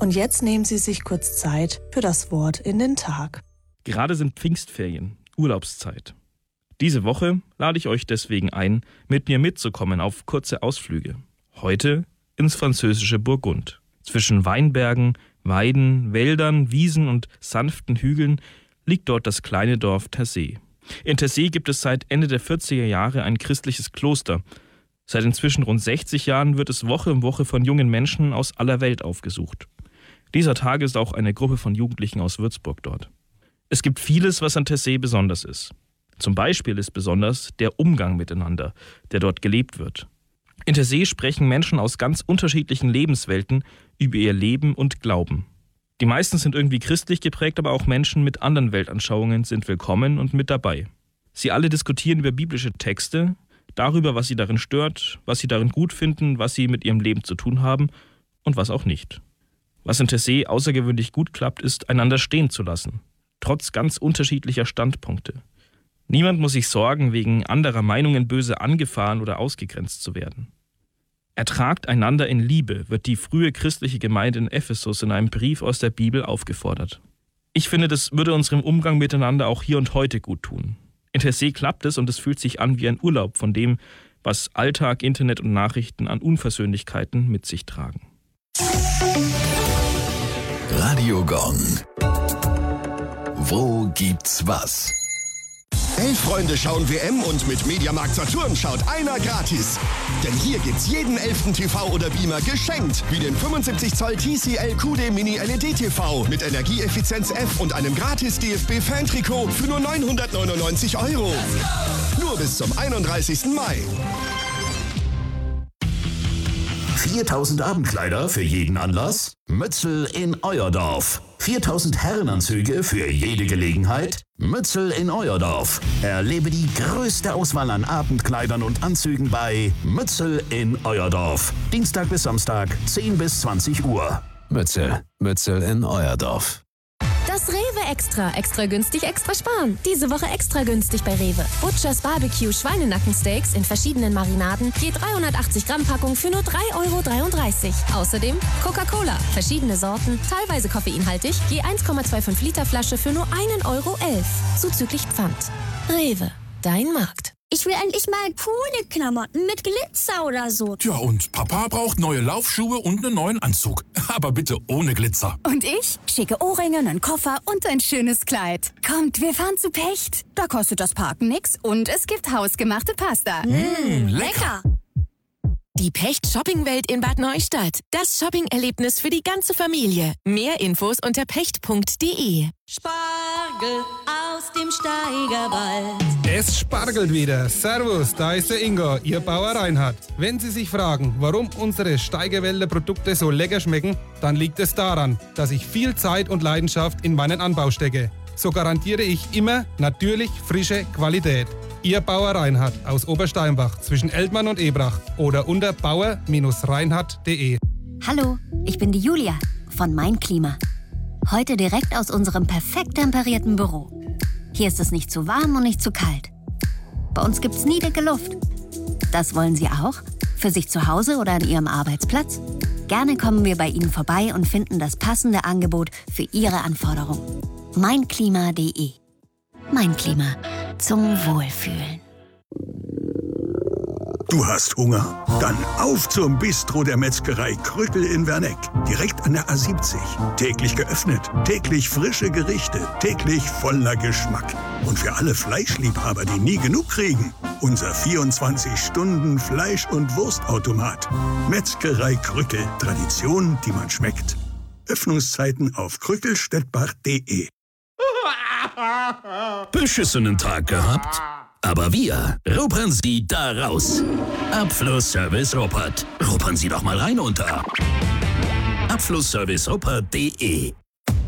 Und jetzt nehmen Sie sich kurz Zeit für das Wort in den Tag. Gerade sind Pfingstferien, Urlaubszeit. Diese Woche lade ich euch deswegen ein, mit mir mitzukommen auf kurze Ausflüge. Heute ins französische Burgund. Zwischen Weinbergen, Weiden, Wäldern, Wiesen und sanften Hügeln liegt dort das kleine Dorf Tersee. In Tersee gibt es seit Ende der 40er Jahre ein christliches Kloster. Seit inzwischen rund 60 Jahren wird es Woche um Woche von jungen Menschen aus aller Welt aufgesucht. Dieser Tag ist auch eine Gruppe von Jugendlichen aus Würzburg dort. Es gibt vieles, was an Tersee besonders ist. Zum Beispiel ist besonders der Umgang miteinander, der dort gelebt wird. In Tersee sprechen Menschen aus ganz unterschiedlichen Lebenswelten über ihr Leben und Glauben. Die meisten sind irgendwie christlich geprägt, aber auch Menschen mit anderen Weltanschauungen sind willkommen und mit dabei. Sie alle diskutieren über biblische Texte, darüber, was sie darin stört, was sie darin gut finden, was sie mit ihrem Leben zu tun haben und was auch nicht. Was in Tersee außergewöhnlich gut klappt, ist, einander stehen zu lassen, trotz ganz unterschiedlicher Standpunkte. Niemand muss sich sorgen, wegen anderer Meinungen böse angefahren oder ausgegrenzt zu werden. Ertragt einander in Liebe, wird die frühe christliche Gemeinde in Ephesus in einem Brief aus der Bibel aufgefordert. Ich finde, das würde unserem Umgang miteinander auch hier und heute gut tun. In Tersee klappt es und es fühlt sich an wie ein Urlaub von dem, was Alltag, Internet und Nachrichten an Unversöhnlichkeiten mit sich tragen. Radio Gong. Wo gibt's was? 11 Freunde schauen WM und mit Mediamarkt Saturn schaut einer gratis. Denn hier gibt's jeden 11. TV oder Beamer geschenkt. Wie den 75 Zoll TCL QD Mini LED TV mit Energieeffizienz F und einem gratis DFB-Fan-Trikot für nur 999 €. Nur bis zum 31. Mai. 4000 Abendkleider für jeden Anlass? Mützel in euer Dorf. 4000 Herrenanzüge für jede Gelegenheit? Mützel in euer Dorf. Erlebe die größte Auswahl an Abendkleidern und Anzügen bei Mützel in euer Dorf. Dienstag bis Samstag, 10 bis 20 Uhr. Mützel in euer Dorf. Das Rewe Extra. Extra günstig, extra sparen. Diese Woche extra günstig bei Rewe. Butchers Barbecue Schweinenackensteaks in verschiedenen Marinaden. Je 380 Gramm Packung für nur 3,33 €. Außerdem Coca-Cola. Verschiedene Sorten, teilweise koffeinhaltig. Je 1,25 Liter Flasche für nur 1,11 €. Zuzüglich Pfand. Rewe. Dein Markt. Ich will endlich mal coole Klamotten mit Glitzer oder so. Tja, und Papa braucht neue Laufschuhe und einen neuen Anzug. Aber bitte ohne Glitzer. Und ich? Schicke Ohrringe, einen Koffer und ein schönes Kleid. Kommt, wir fahren zu Pecht. Da kostet das Parken nix und es gibt hausgemachte Pasta. Lecker! Die Pecht Shoppingwelt in Bad Neustadt. Das Shopping-Erlebnis für die ganze Familie. Mehr Infos unter pecht.de. Spargel aus dem Steigerwald. Es spargelt wieder. Servus, da ist der Ingo, Ihr Bauer Reinhard. Wenn Sie sich fragen, warum unsere Steigerwälder Produkte so lecker schmecken, dann liegt es daran, dass ich viel Zeit und Leidenschaft in meinen Anbau stecke. So garantiere ich immer natürlich frische Qualität. Ihr Bauer Reinhard aus Obersteinbach zwischen Eltmann und Ebrach oder unter bauer-reinhard.de. Hallo, ich bin die Julia von Mein Klima. Heute direkt aus unserem perfekt temperierten Büro. Hier ist es nicht zu warm und nicht zu kalt. Bei uns gibt's nie dicke Luft. Das wollen Sie auch? Für sich zu Hause oder an Ihrem Arbeitsplatz? Gerne kommen wir bei Ihnen vorbei und finden das passende Angebot für Ihre Anforderungen. Meinklima.de. Mein Klima. Zum Wohlfühlen. Du hast Hunger? Dann auf zum Bistro der Metzgerei Krückel in Werneck. Direkt an der A70. Täglich geöffnet, täglich frische Gerichte, täglich voller Geschmack. Und für alle Fleischliebhaber, die nie genug kriegen, unser 24-Stunden-Fleisch- und Wurstautomat. Metzgerei Krückel. Tradition, die man schmeckt. Öffnungszeiten auf krückelstettbach.de. Beschissenen Tag gehabt? Aber wir ruppern Sie da raus. Abflussservice Ruppert. Ruppern Sie doch mal rein unter abflussserviceruppert.de.